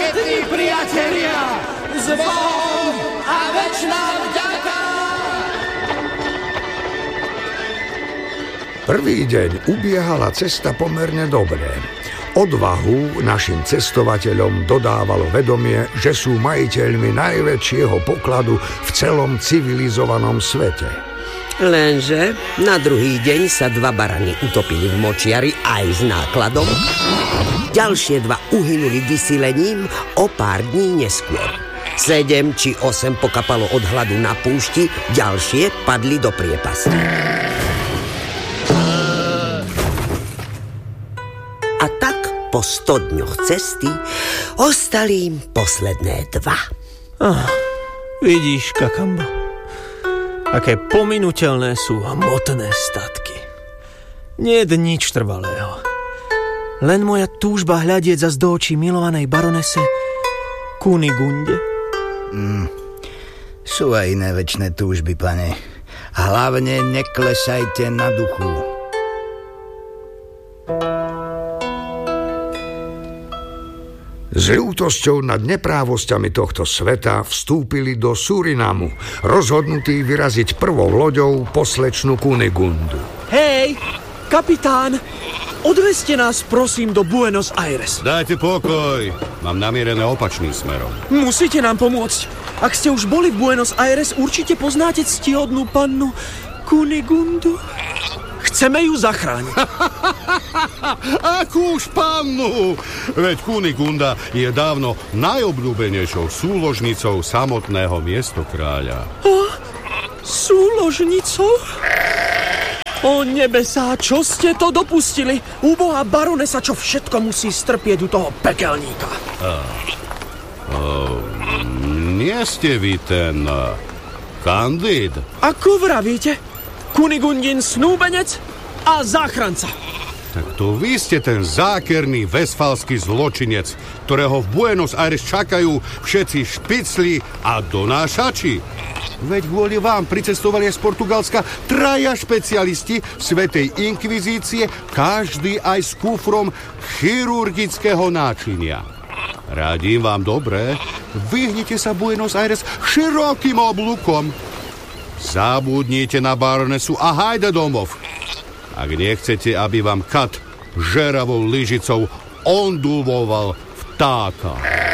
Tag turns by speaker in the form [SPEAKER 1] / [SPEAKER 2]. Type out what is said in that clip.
[SPEAKER 1] Svätí priatelia, s Bohom a večná vďaka!
[SPEAKER 2] Prvý deň ubiehala cesta pomerne dobre. Odvahu našim cestovateľom dodávalo vedomie, že sú majiteľmi najväčšieho pokladu v celom civilizovanom svete.
[SPEAKER 3] Lenže na druhý deň sa 2 barany utopili v močiari aj s nákladom. Ďalšie 2 uhynuli vysilením o pár dní neskôr. 7 či 8 pokapalo od hladu na púšti, ďalšie padli do priepasti. A tak po 100 dňoch cesty ostali im posledné 2.
[SPEAKER 4] Vidíš, Kakambo, aké pominuteľné sú hmotné statky. Nie je nič trvalého. Len moja túžba hľadieť zas do očí milovanej baronese Kunigunde.
[SPEAKER 5] Sú aj iné večné túžby, pane. A hlavne neklesajte na duchu.
[SPEAKER 2] S ľútosťou nad neprávosťami tohto sveta vstúpili do Surinamu, rozhodnutí vyraziť prvou loďou po slečnu Kunigundu.
[SPEAKER 4] Hej, kapitán, odvezte nás prosím do Buenos Aires.
[SPEAKER 6] Dajte pokoj, mám namierené opačným smerom.
[SPEAKER 4] Musíte nám pomôcť. Ak ste už boli v Buenos Aires, určite poznáte ctihodnú pannu Kunigundu. Chceme ju zachrániť.
[SPEAKER 6] Akú už pannu? Veď Kunigunda je dávno najobľúbenejšou súložnicou samotného miestokráľa.
[SPEAKER 4] Súložnicou? O nebesá, čo ste to dopustili? Úbohá baronesa, čo všetko musí strpieť u toho pekelníka.
[SPEAKER 6] Nie ste vy ten Kandid?
[SPEAKER 4] Ako vravíte? Kunigundin snúbenec a záchranca.
[SPEAKER 6] Tak to vy ste ten zákerný westfalský zločinec, ktorého v Buenos Aires čakajú všetci špicli a donášači. Veď kvôli vám pricestovali z Portugalska 3 špecialisti Svätej inkvizície, každý aj s kufrom chirurgického náčinia. Radím vám dobre, vyhnite sa Buenos Aires širokým oblúkom. Zabudnite na baronesu a hajde domov. Ak nechcete, aby vám kat žeravou lyžicou onduloval vtáka.